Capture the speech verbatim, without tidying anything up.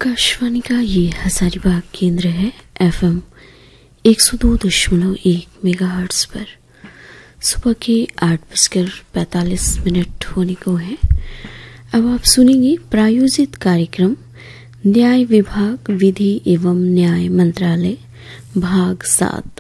आकाशवाणी का ये हजारीबाग केंद्र है एफएम एक सौ दो दशमलव एक मेगाहर्ट्ज पर। सुबह के आठ बजकर पैंतालीस मिनट होने को है। अब आप सुनेंगे प्रायोजित कार्यक्रम न्याय विभाग विधि एवं न्याय मंत्रालय भाग सात।